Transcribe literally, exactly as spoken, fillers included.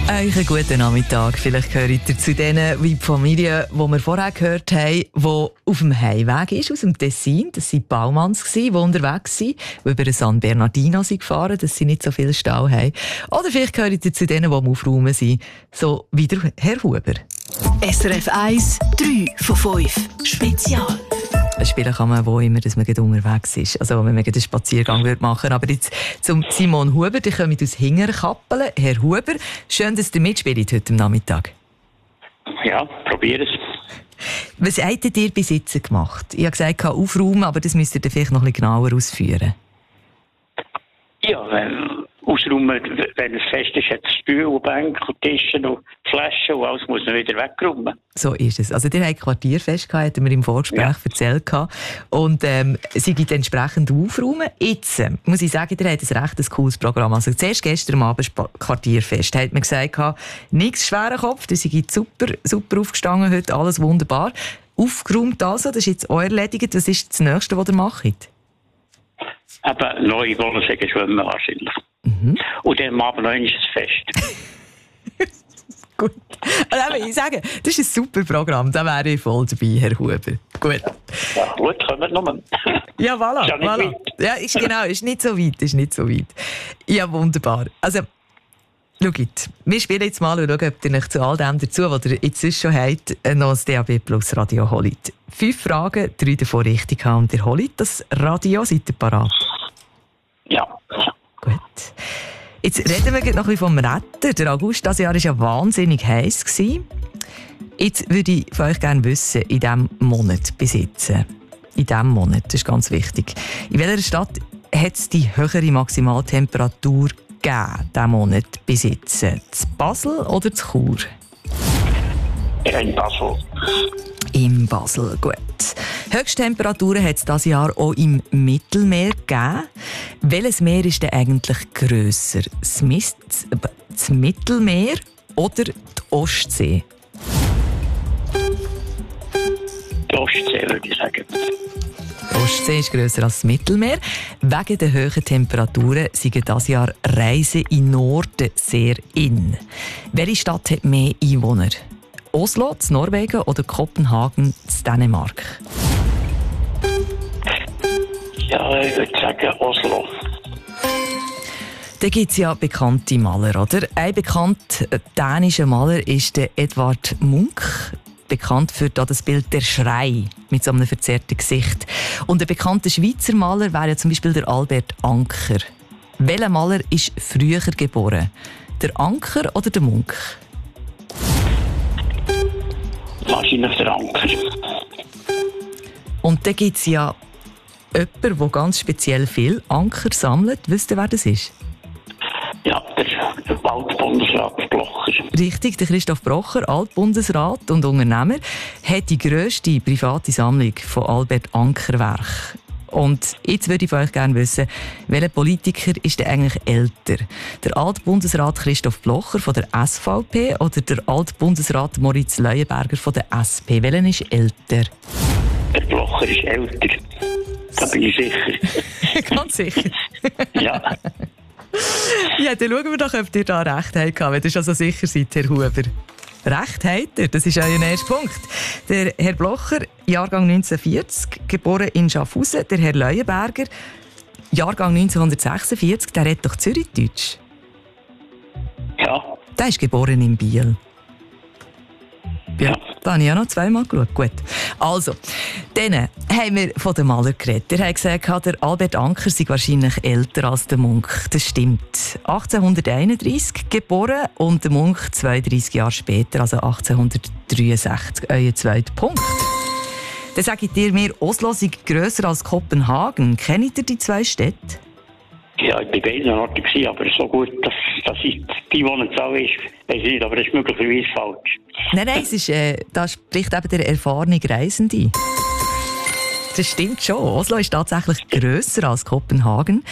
Einen guten Nachmittag. Vielleicht gehört ihr zu denen wie die Familie, die wir vorher gehört haben, die auf dem Heimweg ist aus dem Tessin. Das waren Baumanns, die unterwegs waren, die über den San Bernardino sind gefahren, dass sie nicht so viel Stau haben. Oder vielleicht gehört ihr zu denen, die am Aufräumen sind, so wie der Herr Huber. S R F eins, drei von fünf. Spezial. Spielen kann man wo immer, dass man unterwegs ist. Also wenn man einen Spaziergang machen würde. Aber jetzt zum Simon Huber, der kommt aus Hingerkappelen. Herr Huber, schön, dass ihr mitspielt heute Nachmittag. Ja, probier es. Was habt ihr bis jetzt gemacht? Ich habe gesagt, aufräumen, aber das müsst ihr vielleicht noch ein bisschen genauer ausführen. Ja, wenn, ausräumen, wenn es fest ist, hat es Stühle, Bänke, Tische und Flaschen und alles muss man wieder wegräumen. So ist es. Also, ihr habt Quartierfest gehabt, hatten wir im Vorgespräch ja. erzählt. Und ähm, sie gibt entsprechend aufräumen. Jetzt äh, muss ich sagen, ihr habt ein recht cooles Programm. Also, zuerst gestern Abend Quartierfest. Hat man gesagt, nichts schwerer Kopf, das ist super, super aufgestanden heute, alles wunderbar. Aufgeräumt also, das ist jetzt auch erledigt. Was ist das Nächste, was ihr macht? Eben neue Wollensegen schwimmen wahrscheinlich. Mhm. Und dann am Abend noch ein Fest. Gut. Also, ich sage, das ist ein super Programm. Da wäre ich voll dabei, Herr Huber. Gut. Ja, gut, kommen wir nochmal. Ja, voilà. Ist ja nicht voilà. weit. Ja, ist genau, ist nicht so weit, ist nicht so weit. Ja, wunderbar. Also, schaut, wir spielen jetzt mal und schauen, ob ihr euch zu all dem dazu, was ihr jetzt schon habt, noch das D A B Plus Radio holt. Fünf Fragen, drei davon richtig haben und ihr holt das Radio. Seid ihr parat? Ja. Gut. Jetzt reden wir noch ein bisschen vom Retter. Der August dieses Jahr war ja wahnsinnig heiß. Jetzt würde ich von euch gerne wissen, in diesem Monat besitzen. In diesem Monat, das ist ganz wichtig. In welcher Stadt hat es die höhere Maximaltemperatur gegeben, diesen Monat besitzen? Zu Basel oder zu Chur? In Basel. In Basel, gut. Höchsttemperaturen hat es dieses Jahr auch im Mittelmeer gegeben. Welches Meer ist denn eigentlich grösser? Das, Mist, das Mittelmeer oder die Ostsee? Die Ostsee, würde ich sagen. Die Ostsee ist grösser als das Mittelmeer. Wegen der hohen Temperaturen sind dieses Jahr Reisen in Norden sehr in. Welche Stadt hat mehr Einwohner? Oslo, zu Norwegen oder Kopenhagen, zu Dänemark? Ja, ich würde sagen Oslo. Da gibt es ja bekannte Maler, oder? Ein bekannter dänischer Maler ist der Edvard Munch. Bekannt für das Bild «Der Schrei» mit so einem verzerrten Gesicht. Und ein bekannter Schweizer Maler wäre ja zum Beispiel der Albert Anker. Welcher Maler ist früher geboren? Der Anker oder der Munch? Wahrscheinlich der Anker. Und da gibt es ja jemanden, der ganz speziell viel Anker sammelt. Wisst ihr, wer das ist? Ja, der, der Altbundesrat Blocher. Richtig, der Christoph Blocher, Altbundesrat und Unternehmer, hat die grösste private Sammlung von Albert Anker-Werken. Und jetzt würde ich von euch gerne wissen, welcher Politiker ist denn eigentlich älter? Der Altbundesrat Christoph Blocher von der S V P oder der Altbundesrat Moritz Leuenberger von der S P? Welcher ist älter? Der Blocher ist älter. Da bin ich sicher. Ganz sicher? Ja. Ja, dann schauen wir doch, ob ihr da recht habt, wenn ihr schon so sicher seid, Herr Huber. Recht habt ihr, das ist euer erster Punkt. Der Herr Blocher, Jahrgang neunzehnhundertvierzig, geboren in Schaffhausen. Der Herr Leuenberger, Jahrgang neunzehnhundertsechsundvierzig, der redet doch Zürichdeutsch. Ja. Der ist geboren in Biel. Ja, da habe ich ja noch zweimal geschaut. Gut. Also, dann haben wir von dem Maler geredet. Er hat gesagt, der Albert Anker sei wahrscheinlich älter als der Munch. Das stimmt. achtzehnhunderteinunddreissig geboren und der Munch zweiunddreissig Jahre später, also achtzehnhundertdreiundsechzig. Euer zweiter Punkt. Dann sagt ihr mir, Oslo sei grösser als Kopenhagen. Kennt ihr die zwei Städte? Ja, ich war bei beiden Orten, aber so gut, dass, dass ich die Wohnungszahl ist, weiß ich nicht, aber das ist möglicherweise falsch. Nein, nein, es ist, äh, da spricht eben der erfahrene Reisende. Das stimmt schon. Oslo ist tatsächlich grösser als Kopenhagen.